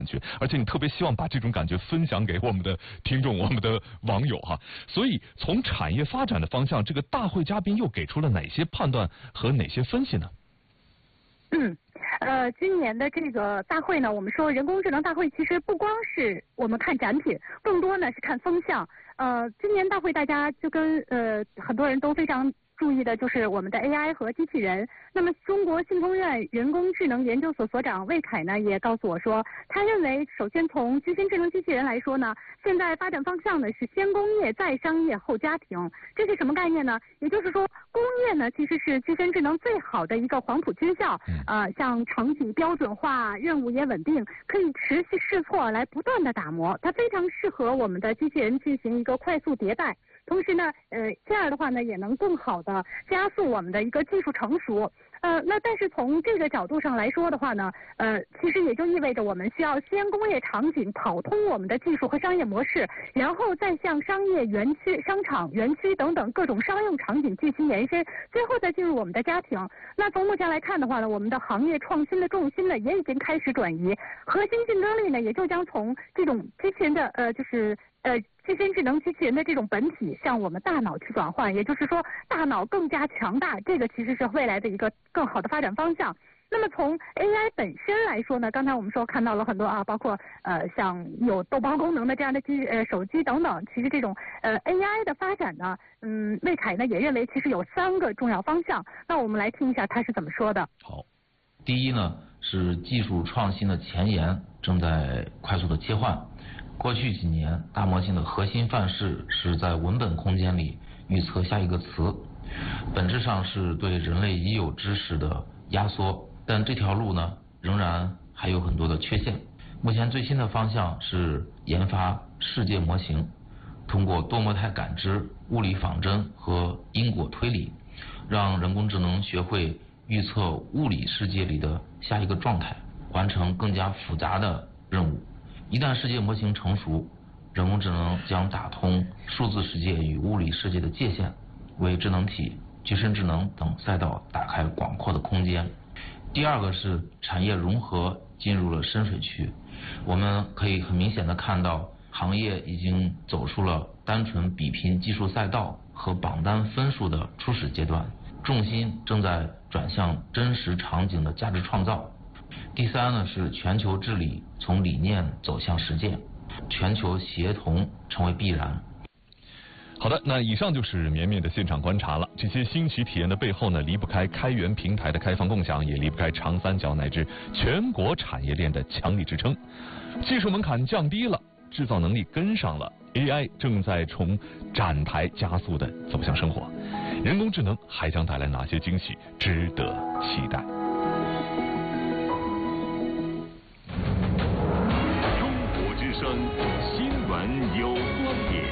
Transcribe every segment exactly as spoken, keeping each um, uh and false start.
觉，而且你特别希望把这种感觉分享给我们的听众、我们的网友哈。所以从产业发展的方向，这个大会嘉宾又给出了哪些判断和哪些分析呢？ 嗯，呃，今年的这个大会呢，我们说人工智能大会其实不光是我们看展品，更多呢是看风向。呃，今年大会大家就跟呃很多人都非常注意的就是我们的 A I 和机器人。那么，中国信通院人工智能研究所所长魏凯呢也告诉我说，他认为，首先从居身智能机器人来说呢，现在发展方向呢是先工业再商业后家庭。这是什么概念呢？也就是说，工业呢其实是居身智能最好的一个黄埔军校，呃，像场景标准化，任务也稳定，可以持续试错来不断的打磨，它非常适合我们的机器人进行一个快速迭代。同时呢，呃，这样的话呢，也能更好的加速我们的一个技术成熟。呃，那但是从这个角度上来说的话呢，呃，其实也就意味着我们需要先工业场景跑通我们的技术和商业模式，然后再向商业园区、商场、园区等等各种商用场景进行延伸，最后再进入我们的家庭。那从目前来看的话呢，我们的行业创新的重心呢，也已经开始转移，核心竞争力呢，也就将从这种机器人的呃，就是呃。机身智能机器人的这种本体向我们大脑去转换，也就是说大脑更加强大，这个其实是未来的一个更好的发展方向。那么从 A I 本身来说呢，刚才我们说看到了很多啊，包括呃像有豆包功能的这样的机呃手机等等，其实这种呃 A I 的发展呢，嗯，魏凯呢也认为其实有三个重要方向。那我们来听一下他是怎么说的。 好，第一呢是技术创新的前沿正在快速的切换。过去几年，大模型的核心范式是在文本空间里预测下一个词，本质上是对人类已有知识的压缩，但这条路呢，仍然还有很多的缺陷。目前最新的方向是研发世界模型，通过多模态感知、物理仿真和因果推理，让人工智能学会预测物理世界里的下一个状态，完成更加复杂的任务。一旦世界模型成熟，人工智能将打通数字世界与物理世界的界限，为智能体、具身智能等赛道打开广阔的空间。第二个是产业融合进入了深水区，我们可以很明显的看到，行业已经走出了单纯比拼技术赛道和榜单分数的初始阶段，重心正在转向真实场景的价值创造。第三呢是全球治理从理念走向实践，全球协同成为必然。 好的，那以上就是绵绵的现场观察了。这些新奇体验的背后呢，离不开开源平台的开放共享，也离不开长三角乃至全国产业链的强力支撑。技术门槛降低了，制造能力跟上了， A I 正在从展台加速的走向生活。人工智能还将带来哪些惊喜，值得期待。 新闻有观点，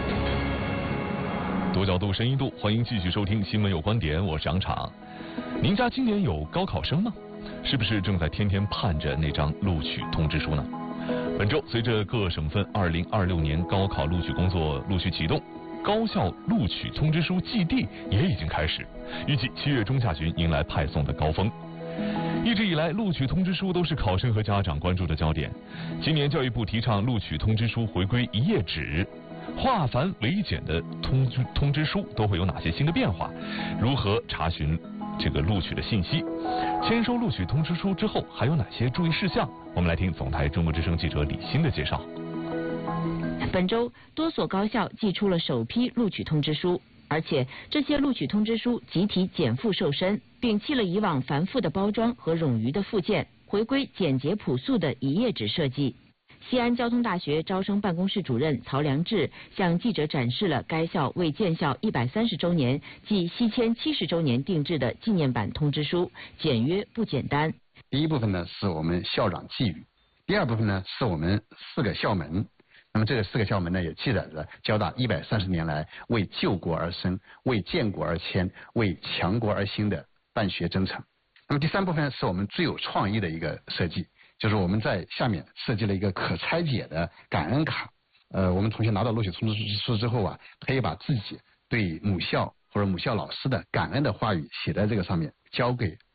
多角度、深一度，欢迎继续收听《新闻有观点》，我是杨昶。您家今年有高考生吗？是不是正在天天盼着那张录取通知书呢？本周，随着各省份二零二六年高考录取工作陆续启动，高校录取通知书寄递也已经开始，预计七月中下旬迎来派送的高峰。一直以来，录取通知书都是考生和家长关注的焦点。今年教育部提倡录取通知书回归一页纸，化繁为简的通知通知书都会有哪些新的变化？如何查询这个录取的信息？签收录取通知书之后还有哪些注意事项？我们来听总台中国之声记者李欣的介绍。 本周，多所高校寄出了首批录取通知书。而且这些录取通知书集体减负瘦身，摒弃了以往繁复的包装和冗余的附件，回归简洁朴素的一页纸设计。西安交通大学招生办公室主任曹良志向记者展示了该校为建校一百三十周年暨西迁七十周年定制的纪念版通知书，简约不简单。 第一部分呢是我们校长寄语，第二部分呢是我们四个校门。那么这个四个校门呢，也记载着交大一百三十年来为救国而生、为建国而迁、为强国而兴的办学征程。那么第三部分是我们最有创意的一个设计，就是我们在下面设计了一个可拆解的感恩卡。呃，我们同学拿到录取通知书之后啊，可以把自己对母校或者母校老师的感恩的话语写在这个上面，交给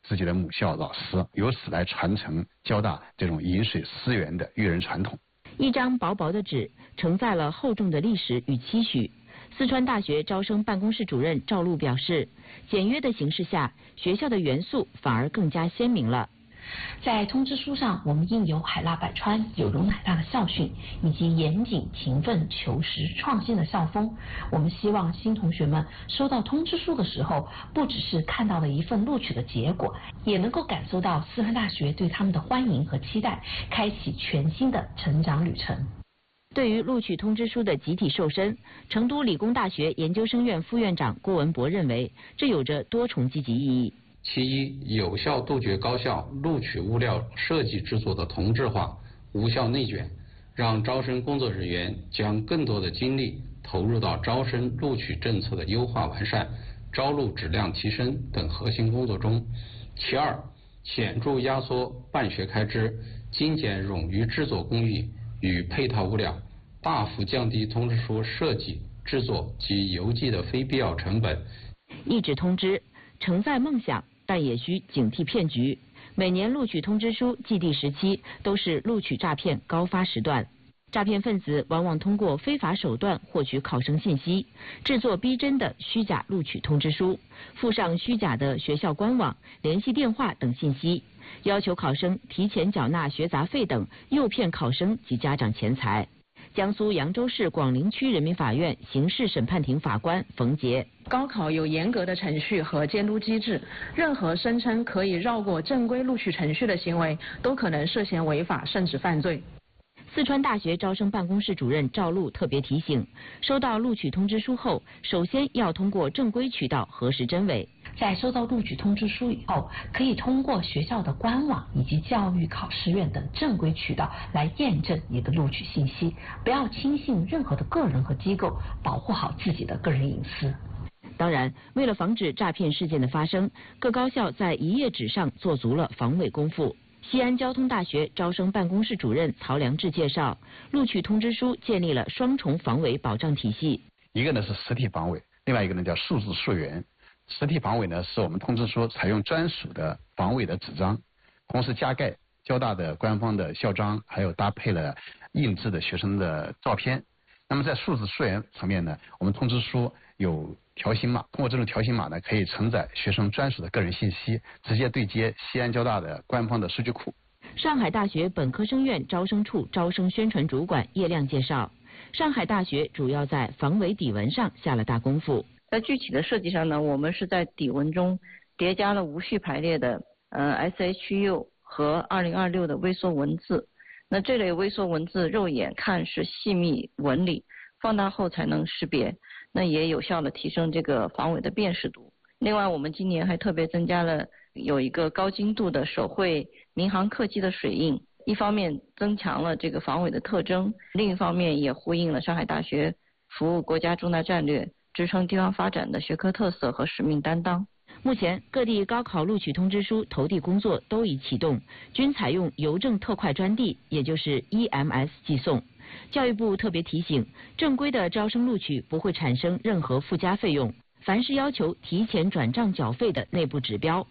自己的母校老师，由此来传承交大这种饮水思源的育人传统。 一张薄薄的纸承载了厚重的历史与期许。四川大学招生办公室主任赵璐表示，简约的形式下，学校的元素反而更加鲜明了。 在通知书上，我们印有海纳百川、有容乃大的校训，以及严谨、勤奋、求实、创新的校风。我们希望新同学们收到通知书的时候，不只是看到了一份录取的结果，也能够感受到四川大学对他们的欢迎和期待，开启全新的成长旅程。 对于录取通知书的集体瘦身，成都理工大学研究生院副院长郭文博认为，这有着多重积极意义。 其一，有效杜绝高校录取物料设计制作的同质化、无效内卷，让招生工作人员将更多的精力投入到招生录取政策的优化完善、招录质量提升等核心工作中。其二，显著压缩办学开支，精简冗余制作工艺与配套物料，大幅降低通知书设计、制作及邮寄的非必要成本。 一纸通知承载梦想，但也需警惕骗局。每年录取通知书季第时期都是录取诈骗高发时段，诈骗分子往往通过非法手段获取考生信息，制作逼真的虚假录取通知书，附上虚假的学校官网、联系电话等信息，要求考生提前缴纳学杂费等，诱骗考生及家长钱财。江苏扬州市广陵区人民法院刑事审判庭法官冯杰： 高考有严格的程序和监督机制，任何声称可以绕过正规录取程序的行为，都可能涉嫌违法甚至犯罪。 四川大学招生办公室主任赵璐特别提醒，收到录取通知书后，首先要通过正规渠道核实真伪。 在收到录取通知书以后，可以通过学校的官网以及教育考试院等正规渠道来验证你的录取信息，不要轻信任何的个人和机构，保护好自己的个人隐私。 当然，为了防止诈骗事件的发生，各高校在一页纸上做足了防伪功夫。西安交通大学招生办公室主任曹良志介绍，录取通知书建立了双重防伪保障体系。 一个呢是实体防伪，另外一个呢叫数字溯源。实体防伪呢是我们通知书采用专属的防伪的纸张，同时加盖交大的官方的校章，还有搭配了印制的学生的照片。那么在数字溯源层面呢，我们通知书有条形码，通过这种条形码呢，可以承载学生专属的个人信息，直接对接西安交大的官方的数据库。 上海大学本科生院招生处招生宣传主管叶亮介绍，上海大学主要在防伪底纹上下了大功夫。 在具体的设计上呢，我们是在底纹中叠加了无序排列的呃 S H U 和二零二六的微缩文字。那这类微缩文字肉眼看是细密纹理，放大后才能识别，那也有效的提升这个防伪的辨识度。另外，我们今年还特别增加了有一个高精度的手绘民航客机的水印，一方面增强了这个防伪的特征，另一方面也呼应了上海大学服务国家重大战略、支撑地方发展的学科特色和使命担当。 目前各地高考录取通知书投递工作都已启动，均采用邮政特快专递，也就是 E M S 寄送。教育部特别提醒，正规的招生录取不会产生任何附加费用，凡是要求提前转账缴费的内部指标。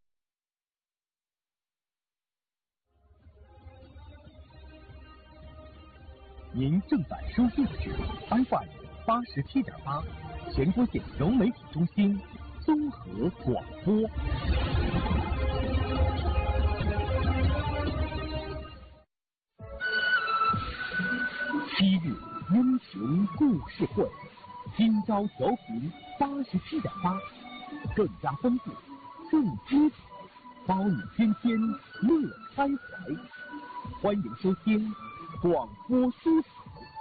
您正在收听的是 F M 八十七点八，全国县融媒体中心综合广播。七日英雄故事会，今朝调频八十七点八，更加丰富，更精彩，包你天天乐开怀。欢迎收听广播书草。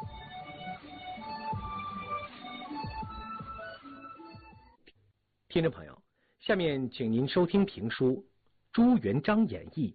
听众朋友，下面请您收听评书《朱元璋演义》。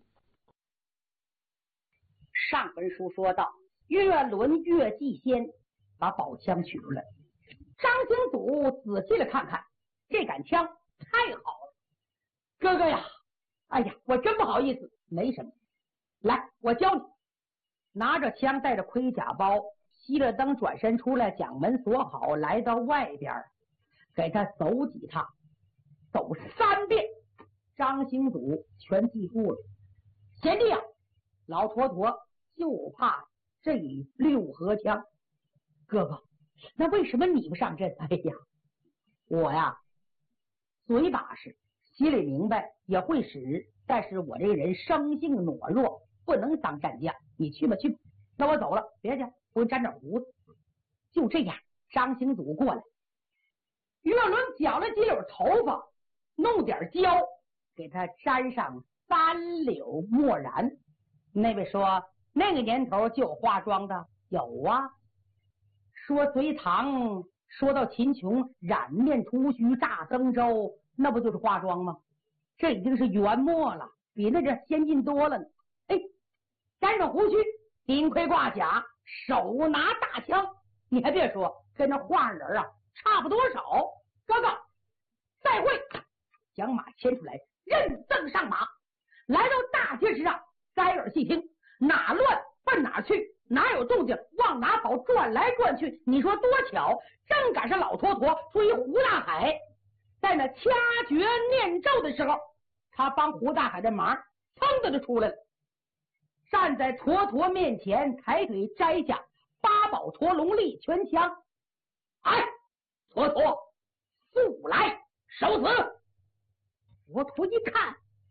上文书说到，岳伦岳继先把宝枪取出来，张兴祖仔细的看看，这杆枪太好了，哥哥呀，哎呀，我真不好意思，没什么，来，我教你。拿着枪，带着盔甲包，熄了灯，转身出来，将门锁好，来到外边，给他走几趟，走三遍， 张兴祖全记住了。贤弟啊，老坨坨就怕这六合枪。哥哥，那为什么你不上阵？哎呀，我呀，嘴把式，心里明白，也会使，但是我这个人生性懦弱，不能当战将。你去吧去吧，那我走了，别去，我沾点胡子。就这样，张兴祖过来，岳伦绞了几绺头发，弄点胶，给他沾上三绺墨染。那位说，那个年头就有化妆的，有啊。说隋唐，说到秦琼染面除须大登州，那不就是化妆吗？这已经是元末了，比那这先进多了呢。哎，沾上胡须，顶盔挂甲，手拿大枪，你还别说，跟那画上人啊差不多少。哥哥，再会！将马牵出来，认赠上马。来到大街之上，摘耳细听，哪乱奔哪去，哪有动静往哪跑，转来转去。你说多巧，正赶上老坨坨追胡大海，在那掐诀念咒的时候，他帮胡大海的忙，噌的就出来了，站在坨坨面前，抬腿摘下八宝陀龙力拳枪。哎，坨坨，速来受死！坨坨一看，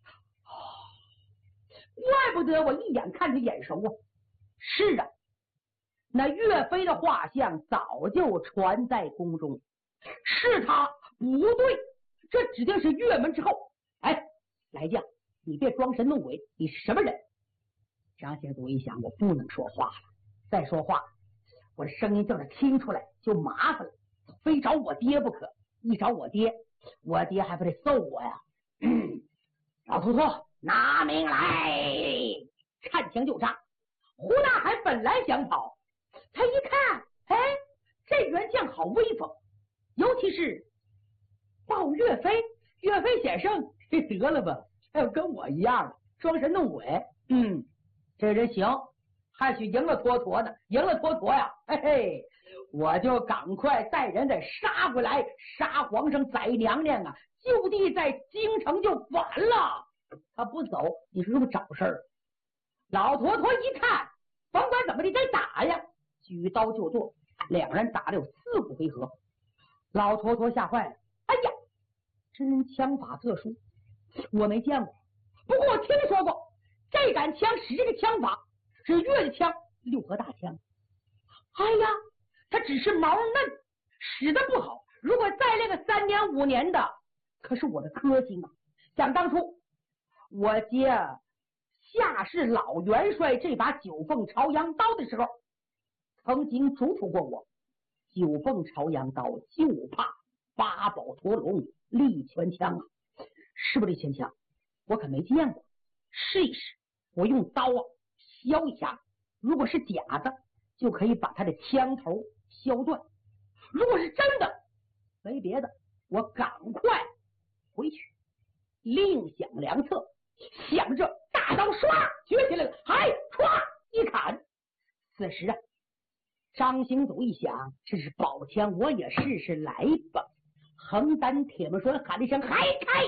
怪不得我一眼看着眼熟啊！是啊，那岳飞的画像早就传在宫中，是他不对，这指定是岳门之后。哎，来将，你别装神弄鬼，你是什么人？张兴祖一想，我不能说话了，再说话，我的声音叫他听出来就麻烦了，非找我爹不可。一找我爹，我爹还不得揍我呀？嗯、老秃秃，拿命来！看枪就杀。胡大海本来想跑，他一看，哎，这员将好威风，尤其是抱岳飞。岳飞先生，得了吧，还跟我一样的装神弄鬼。嗯，这人行，还许赢了坨坨呢，赢了坨坨呀，嘿嘿，我就赶快带人再杀回来，杀皇上宰娘娘啊，就地在京城就完了。他不走，你说是不是找事儿？老坨坨一看，甭管怎么的，得打呀，举刀就剁，两人打了有四五回合。老坨坨吓坏了，哎呀，这人枪法特殊，我没见过，不过我听说过，这杆枪使这个枪法是岳的枪，六合大枪。哎呀，他只是毛嫩，使的不好，如果再练个三年五年的，可是我的科星啊！想当初我接夏氏老元帅这把九凤朝阳刀的时候，曾经嘱咐过我，九凤朝阳刀就怕八宝陀龙力拳枪啊，是不是力拳枪？我可没见过，试一试，我用刀啊削一下，如果是假的，就可以把他的枪头削断；如果是真的，没别的，我赶快回去另想良策。想着大刀唰举起来了，还唰一砍。此时啊，张兴祖一想，这是宝枪，我也试试来吧。横担铁门栓喊了一声，还开！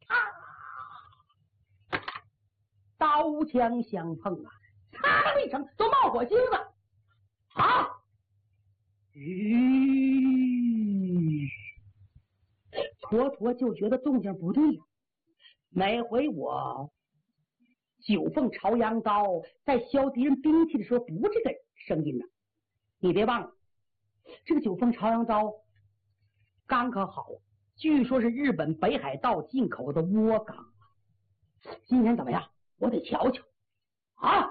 啊！刀枪相碰啊，嚓的一声都冒火星子。啊！吁！坨坨就觉得动静不对呀、啊。每回我九凤朝阳刀在削敌人兵器的时候，不这个声音呢。你别忘了，这个九凤朝阳刀钢可好，据说是日本北海道进口的倭钢。今天怎么样？我得瞧瞧。啊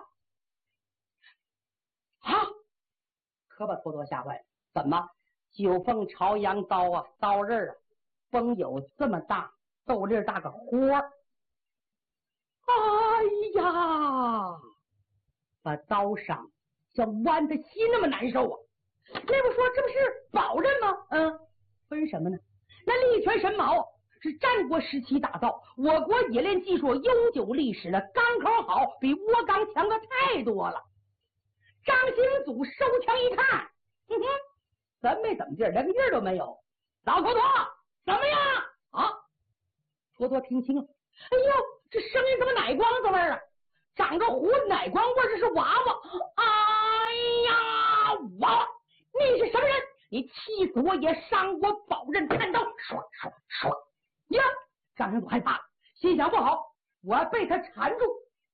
啊！可把坨坨吓坏了。怎么？九凤朝阳刀啊，刀刃啊，崩有这么大，豆粒大个豁儿。哎呀，把刀伤像剜的心那么难受啊！那不说这不是宝刃吗？嗯，分什么呢？那力拳神矛是战国时期打造，我国冶炼技术悠久历史了，钢口好，比倭钢强的太多了。张兴祖收枪一看，哼哼，怎没怎么地儿，连个印儿都没有。老坨坨，怎么样？啊，坨坨听清了， 哎呦，这声音怎么奶光子味儿啊？长个胡子奶光味儿，这是娃娃！哎呀，娃娃，你是什么人？你气死我也伤我保人！看刀，唰唰唰！呀，张生祖害怕了，心想不好，我要被他缠住，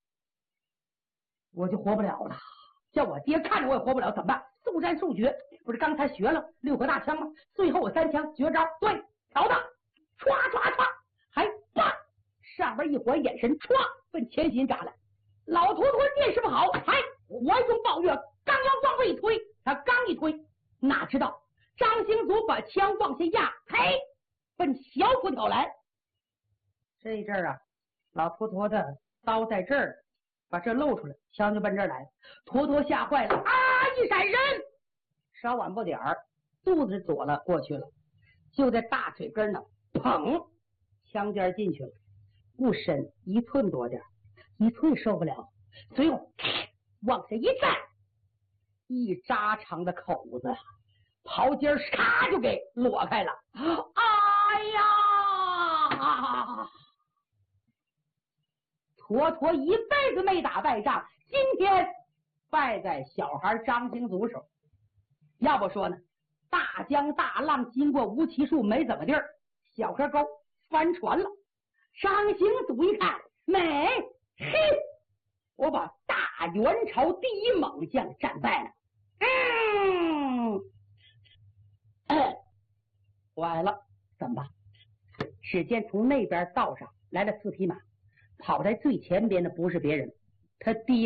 我就活不了了。叫我爹看着我也活不了，怎么办？速战速决，不是刚才学了六合大枪吗？最后我三枪绝招，对，挑的，唰唰唰，还叭，上边一伙眼神唰奔前心扎来。老头头见势不好，哎，我用抱月刚要往位推，他刚一推，哪知道张兴祖把枪往下压，嘿，奔小虎挑来。这一阵儿啊，老秃秃的刀在这儿，把这露出来，枪就奔这儿来了。坨坨吓坏了，啊！一闪身，稍晚不点儿，肚子左了过去了，就在大腿根呢，砰，枪尖进去了，不深，一寸多点，一寸受不了，随后往下一站，一扎长的口子，袍尖咔就给落开了。哎呀！坨坨一辈子没打败仗，今天败在小孩张兴祖手。要不说呢，大江大浪经过无期数没怎么地儿，小河沟翻船了。张兴祖一看，美，嘿，我把大元朝第一猛将战败了。嗯，坏了，怎么办？只见从那边道上来了四匹马，跑在最前边的不是别人，他爹